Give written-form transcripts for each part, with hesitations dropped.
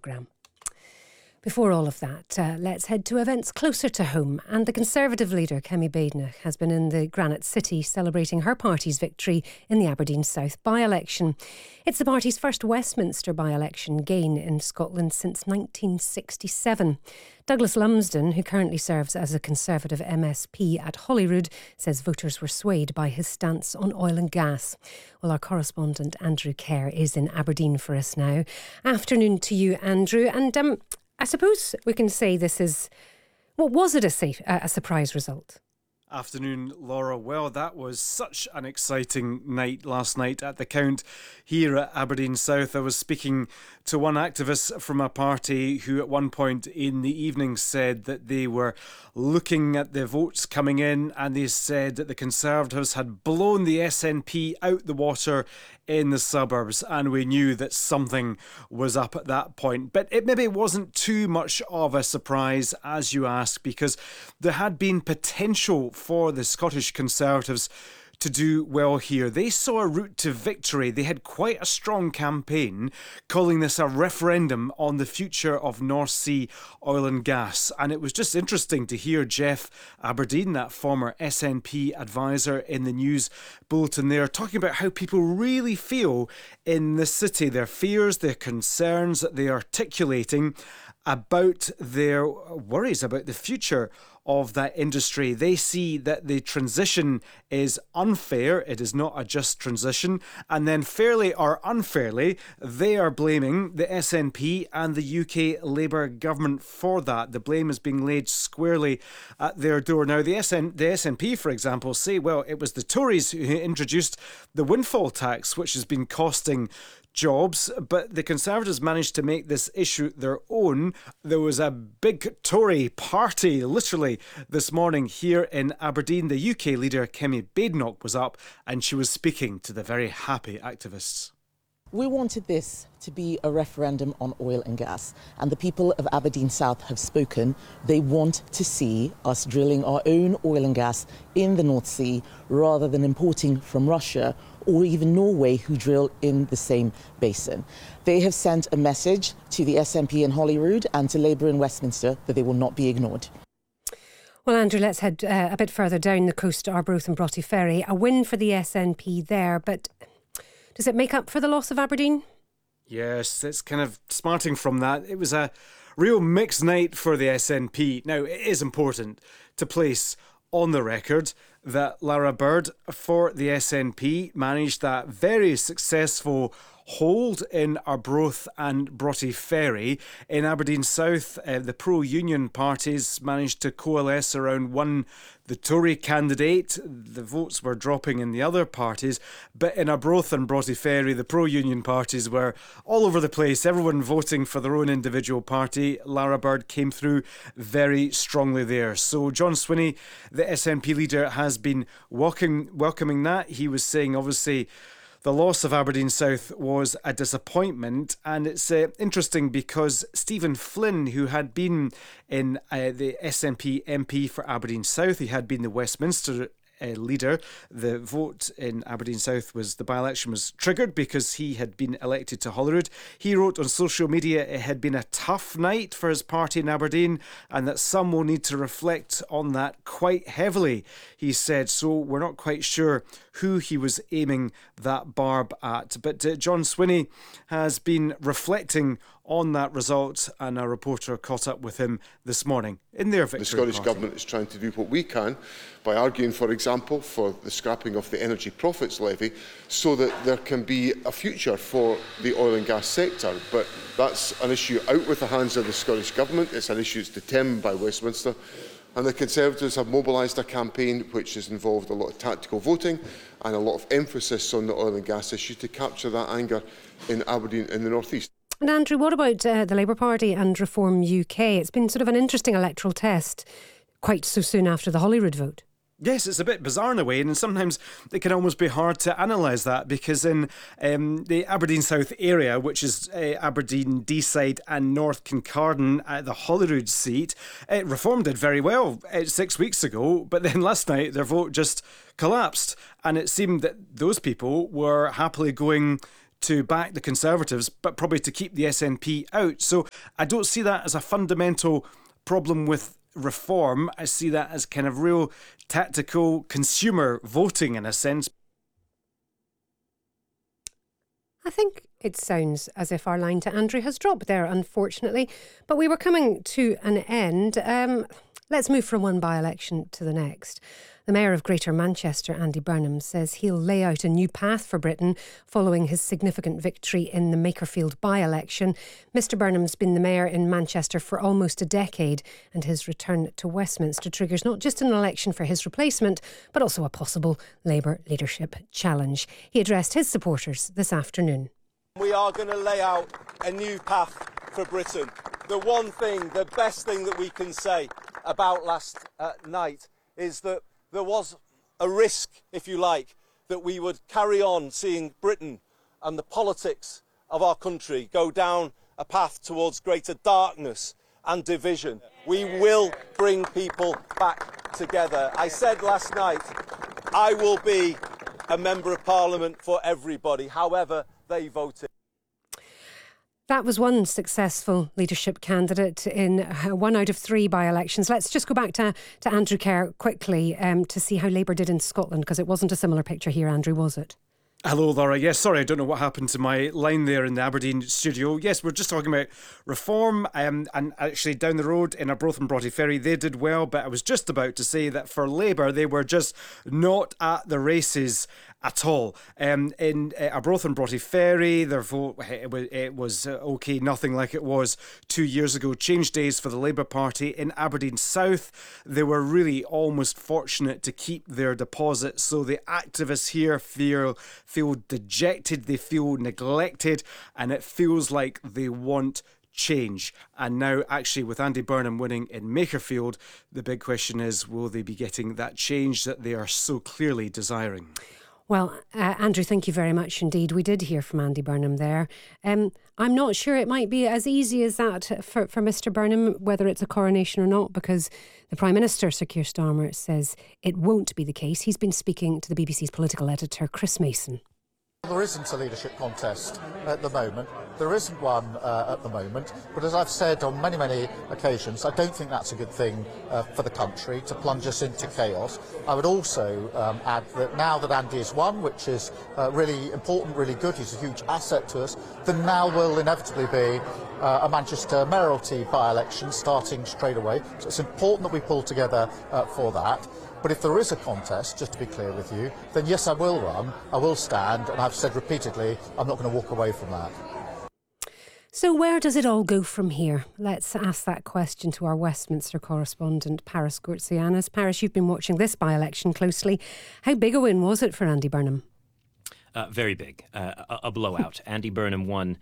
programme. Before all of that, let's head to events closer to home. And the Conservative leader, Kemi Badenoch, has been in the Granite City celebrating her party's victory in the Aberdeen South by-election. It's the party's first Westminster by-election gain in Scotland since 1967. Douglas Lumsden, who currently serves as a Conservative MSP at Holyrood, says voters were swayed by his stance on oil and gas. Well, our correspondent Andrew Kerr is in Aberdeen for us now. Afternoon to you, Andrew. And I suppose we can say this is, was it a surprise result? Afternoon, Laura. Well, that was such an exciting night last night at the count here at Aberdeen South. I was speaking to one activist from a party who at one point in the evening said that they were looking at the votes coming in and they said that the Conservatives had blown the SNP out the water in the suburbs, and we knew that something was up at that point. But it maybe wasn't too much of a surprise, as you ask, because there had been potential for the Scottish Conservatives to do well here. They saw a route to victory. They had quite a strong campaign calling this a referendum on the future of North Sea oil and gas. And it was just interesting to hear Jeff Aberdeen, that former SNP advisor, in the news bulletin there, talking about how people really feel in the city, their fears, their concerns that they're articulating about their worries about the future of that industry. They see that the transition is unfair. It is not a just transition. And then fairly or unfairly, they are blaming the SNP and the UK Labour government for that. The blame is being laid squarely at their door. Now, the SNP, for example, say, well, it was the Tories who introduced the windfall tax, which has been costing jobs, but the Conservatives managed to make this issue their own. There was a big Tory party, literally, this morning here in Aberdeen. The UK leader, Kemi Badenoch, was up and she was speaking to the very happy activists. We wanted this to be a referendum on oil and gas, and the people of Aberdeen South have spoken. They want to see us drilling our own oil and gas in the North Sea rather than importing from Russia or even Norway, who drill in the same basin. They have sent a message to the SNP in Holyrood and to Labour in Westminster that they will not be ignored. Well, Andrew, let's head a bit further down the coast to Arbroath and Broughty Ferry. A win for the SNP there, but does it make up for the loss of Aberdeen? Yes, it's kind of smarting from that. It was a real mixed night for the SNP. Now, it is important to place on the record that Lara Bird for the SNP managed that very successful hold in Arbroath and Broughty Ferry. In Aberdeen South, the pro-union parties managed to coalesce around the Tory candidate. The votes were dropping in the other parties, but in Arbroath and Broughty Ferry, the pro-union parties were all over the place, everyone voting for their own individual party. Lara Bird came through very strongly there. So John Swinney, the SNP leader, has been welcoming that. He was saying, obviously, the loss of Aberdeen South was a disappointment, and it's interesting because Stephen Flynn, who had been in the SNP MP for Aberdeen South, he had been the Westminster leader. The vote in Aberdeen South the by-election was triggered because he had been elected to Holyrood. He wrote on social media it had been a tough night for his party in Aberdeen and that some will need to reflect on that quite heavily, he said. So we're not quite sure who he was aiming that barb at. But John Swinney has been reflecting on that result, and a reporter caught up with him this morning in their victory The Scottish party. Government is trying to do what we can by arguing, for example, for the scrapping of the Energy Profits Levy so that there can be a future for the oil and gas sector. But that's an issue out with the hands of the Scottish Government. It's an issue that's determined by Westminster. And the Conservatives have mobilised a campaign which has involved a lot of tactical voting and a lot of emphasis on the oil and gas issue to capture that anger in Aberdeen in the North East. And Andrew, what about the Labour Party and Reform UK? It's been sort of an interesting electoral test quite so soon after the Holyrood vote. Yes, it's a bit bizarre in a way, and sometimes it can almost be hard to analyse that, because in the Aberdeen South area, which is Aberdeen, Deeside and North Kincardine, the Holyrood seat, Reform did very well 6 weeks ago, but then last night their vote just collapsed, and it seemed that those people were happily going to back the Conservatives, but probably to keep the SNP out. So I don't see that as a fundamental problem with reform. I see that as kind of real tactical consumer voting in a sense. I think it sounds as if our line to Andrew has dropped there, unfortunately. But we were coming to an end. Let's move from one by-election to the next. The Mayor of Greater Manchester, Andy Burnham, says he'll lay out a new path for Britain following his significant victory in the Makerfield by-election. Mr Burnham's been the Mayor in Manchester for almost a decade, and his return to Westminster triggers not just an election for his replacement, but also a possible Labour leadership challenge. He addressed his supporters this afternoon. We are going to lay out a new path for Britain. The best thing that we can say about last night is that there was a risk, if you like, that we would carry on seeing Britain and the politics of our country go down a path towards greater darkness and division. We will bring people back together. I said last night, I will be a Member of Parliament for everybody, however they voted. That was one successful leadership candidate in 1 out of 3 by-elections. Let's just go back to Andrew Kerr quickly to see how Labour did in Scotland, because it wasn't a similar picture here, Andrew, was it? Hello, Laura. Yes, sorry, I don't know what happened to my line there in the Aberdeen studio. Yes, we're just talking about reform, and actually down the road in Arbroath and Broughty Ferry, they did well, but I was just about to say that for Labour, they were just not at the races at all. In Arbroath and Broughty Ferry, their vote, it was okay, nothing like it was 2 years ago. Change days for the Labour Party. In Aberdeen South, they were really almost fortunate to keep their deposit. So the activists here feel dejected, they feel neglected, and it feels like they want change. And now, actually, with Andy Burnham winning in Makerfield, the big question is, will they be getting that change that they are so clearly desiring? Well, Andrew, thank you very much indeed. We did hear from Andy Burnham there. I'm not sure it might be as easy as that for Mr Burnham, whether it's a coronation or not, because the Prime Minister, Sir Keir Starmer, says it won't be the case. He's been speaking to the BBC's political editor, Chris Mason. There isn't a leadership contest at the moment. There isn't one at the moment. But as I've said on many, many occasions, I don't think that's a good thing for the country, to plunge us into chaos. I would also add that now that Andy has won, which is really important, really good, he's a huge asset to us, then now will inevitably be a Manchester mayoralty by-election starting straight away. So it's important that we pull together for that. But if there is a contest, just to be clear with you, then yes, I will run, I will stand, and I've said repeatedly, I'm not going to walk away from that. So where does it all go from here? Let's ask that question to our Westminster correspondent, Paris Gourtsianis. Paris, you've been watching this by-election closely. How big a win was it for Andy Burnham? Very big. A blowout. Andy Burnham won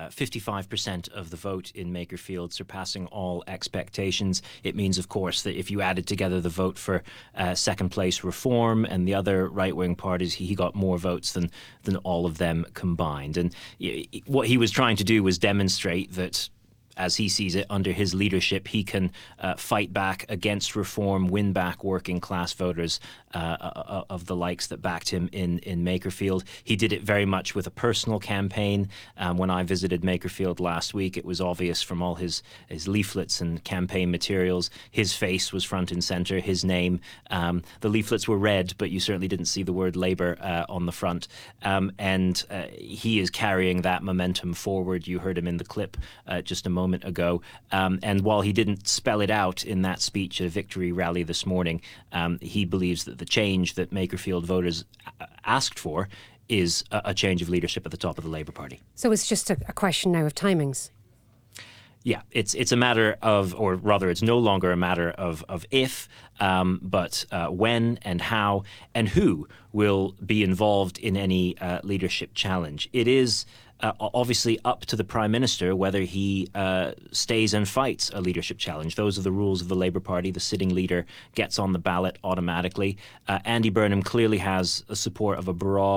55% of the vote in Makerfield, surpassing all expectations. It means, of course, that if you added together the vote for second place Reform and the other right-wing parties, he got more votes than all of them combined. And what he was trying to do was demonstrate that, as he sees it, under his leadership, he can fight back against Reform, win back working class voters of the likes that backed him in Makerfield. He did it very much with a personal campaign. When I visited Makerfield last week, it was obvious from all his leaflets and campaign materials. His face was front and centre, his name. The leaflets were red, but you certainly didn't see the word Labour on the front. And he is carrying that momentum forward. You heard him in the clip just a moment ago. And while he didn't spell it out in that speech at a victory rally this morning, he believes that the change that Makerfield voters asked for is a change of leadership at the top of the Labour Party. So it's just a question now of timings. Yeah, it's a matter of, or rather it's no longer a matter of if, but when and how and who will be involved in any leadership challenge. It is obviously up to the Prime Minister whether he stays and fights a leadership challenge. Those are the rules of the Labour Party. The sitting leader gets on the ballot automatically. Andy Burnham clearly has the support of a broad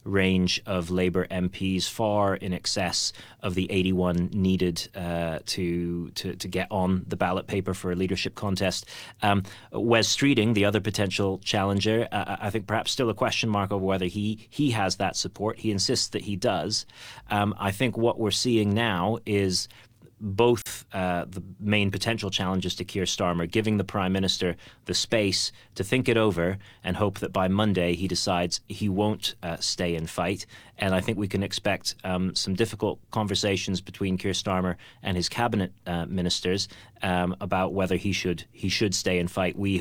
range of Labour MPs, far in excess of the 81 needed to get on the ballot paper for a leadership contest. Wes Streeting, the other potential challenger, I think perhaps still a question mark over whether he has that support. He insists that he does. I think what we're seeing now is both the main potential challenges to Keir Starmer, giving the Prime Minister the space to think it over and hope that by Monday he decides he won't stay and fight. And I think we can expect some difficult conversations between Keir Starmer and his cabinet ministers about whether he should stay and fight. We